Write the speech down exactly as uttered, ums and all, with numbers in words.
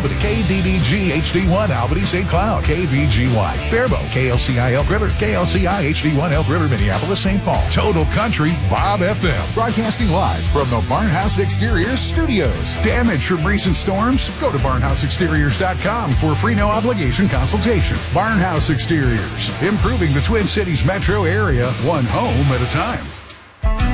Albany, K D D G H D one Albany Saint Cloud, K B G Y Faribault, K L C I Elk River, K L C I H D one Elk River, Minneapolis, Saint Paul. Total Country Bob F M. Broadcasting live from the Barnhouse Exteriors studios. Damage from recent storms? Go to barnhouse exteriors dot com for a free no obligation consultation. Barnhouse Exteriors, improving the Twin Cities metro area, one home at a time.